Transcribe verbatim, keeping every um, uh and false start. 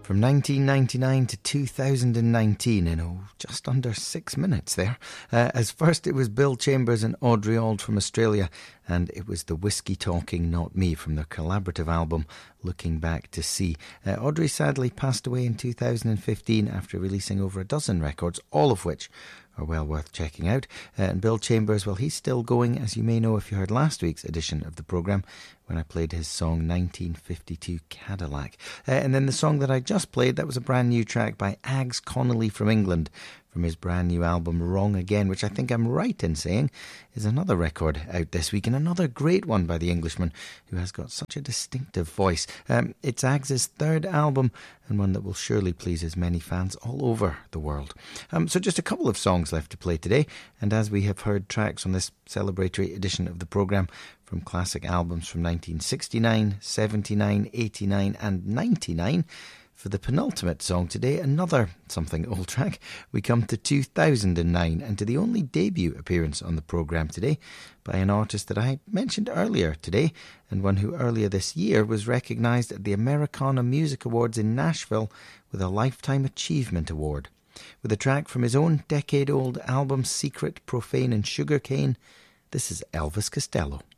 From nineteen ninety-nine to two thousand nineteen in oh, just under six minutes there. Uh, as first it was Bill Chambers and Audrey Auld from Australia, and it was the Whiskey Talking Not Me from their collaborative album Looking Back to See. Uh, Audrey sadly passed away in two thousand fifteen after releasing over a dozen records, all of which are well worth checking out. Uh, and Bill Chambers, well, he's still going, as you may know if you heard last week's edition of the programme when I played his song nineteen fifty-two Cadillac. Uh, and then the song that I just played, that was a brand new track by Ags Connolly from England from his brand new album Wrong Again, which I think I'm right in saying is another record out this week, and another great one by the Englishman who has got such a distinctive voice. Um, it's Ags' third album, and one that will surely please his many fans all over the world. Um, so just a couple of songs left to play today, and as we have heard tracks on this celebratory edition of the programme from classic albums from nineteen sixty-nine, seventy-nine, eighty-nine and ninety-nine, for the penultimate song today, another something old track, we come to two thousand nine and to the only debut appearance on the programme today by an artist that I mentioned earlier today, and one who earlier this year was recognised at the Americana Music Awards in Nashville with a Lifetime Achievement Award. With a track from his own decade-old album Secret, Profane and Sugarcane, this is Elvis Costello.